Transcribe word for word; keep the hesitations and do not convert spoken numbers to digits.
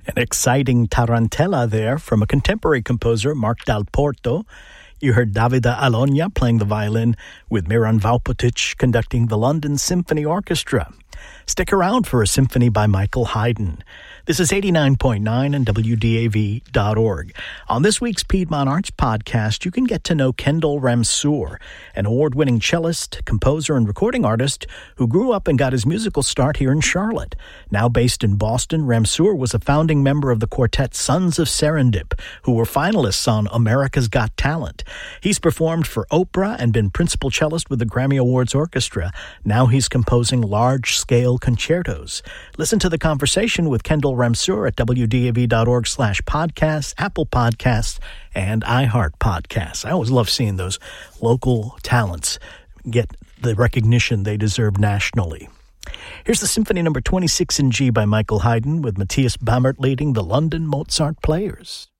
An exciting tarantella there from a contemporary composer, Mark Dal Porto. You heard Davide Alogna playing the violin with Miran Vaupotic conducting the London Symphony Orchestra. Stick around for a symphony by Michael Haydn. This is eighty-nine point nine and W D A V dot org. On this week's Piedmont Arts Podcast, you can get to know Kendall Ramsour, an award-winning cellist, composer, and recording artist who grew up and got his musical start here in Charlotte. Now based in Boston, Ramsour was a founding member of the quartet Sons of Serendip, who were finalists on America's Got Talent. He's performed for Oprah and been principal cellist with the Grammy Awards Orchestra. Now he's composing large-scale concertos. Listen to the conversation with Kendall Ramsour at W D A V dot org slash podcasts, Apple Podcasts, and iHeart Podcasts. I always love seeing those local talents get the recognition they deserve nationally. Here's the Symphony Number twenty-six in G by Michael Haydn with Matthias Bammert leading the London Mozart Players.